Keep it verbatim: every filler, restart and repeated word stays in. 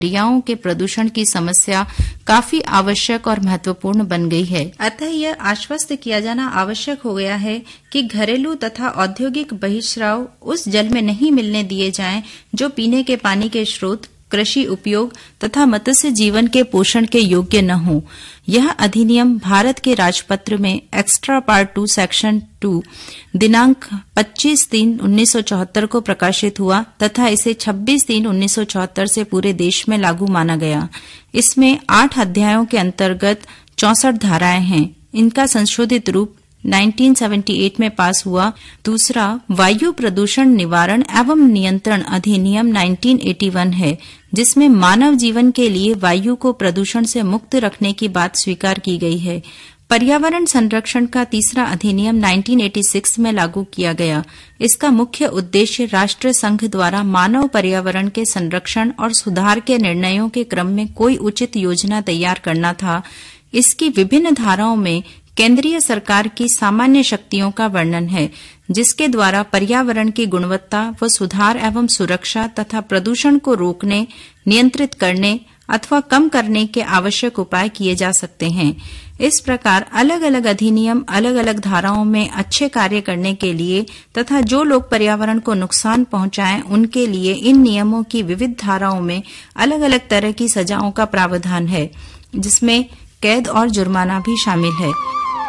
प्रक्रियाओं के प्रदूषण की समस्या काफी आवश्यक और महत्वपूर्ण बन गई है। अतः यह आश्वस्त किया जाना आवश्यक हो गया है कि घरेलू तथा औद्योगिक बहिर्स्राव उस जल में नहीं मिलने दिए जाएं जो पीने के पानी के स्रोत, कृषि उपयोग तथा मत्स्य जीवन के पोषण के योग्य न हो। यह अधिनियम भारत के राजपत्र में extra part two section two दिनांक पच्चीस तीन उन्नीस सौ चौहत्तर को प्रकाशित हुआ तथा इसे छब्बीस तीन उन्नीस सौ चौहत्तर से पूरे देश में लागू माना गया। इसमें आठ अध्यायों के अंतर्गत चौसठ धाराएं हैं। इनका संशोधित रूप उन्नीस सौ अठहत्तर में पास हुआ। दूसरा वायु प्रदूषण निवारण एवं नियंत्रण अधिनियम उन्नीस सौ इक्यासी है, जिसमें मानव जीवन के लिए वायु को प्रदूषण से मुक्त रखने की बात स्वीकार की गई है। पर्यावरण संरक्षण का तीसरा अधिनियम उन्नीस सौ छियासी में लागू किया गया। इसका मुख्य उद्देश्य राष्ट्र संघ द्वारा मानव पर्यावरण के संरक्षण और सुधार के निर्णयों के क्रम में कोई उचित योजना तैयार करना था। इसकी विभिन्न धाराओं में केंद्रीय सरकार की सामान्य शक्तियों का वर्णन है, जिसके द्वारा पर्यावरण की गुणवत्ता व सुधार एवं सुरक्षा तथा प्रदूषण को रोकने, नियंत्रित करने अथवा कम करने के आवश्यक उपाय किए जा सकते हैं। इस प्रकार अलग अलग अधिनियम अलग अलग धाराओं में अच्छे कार्य करने के लिए तथा जो लोग पर्यावरण को नुकसान पहुंचाएं उनके लिए इन नियमों की विविध धाराओं में अलग अलग तरह की सजाओं का प्रावधान है, जिसमें कैद और जुर्माना भी शामिल है।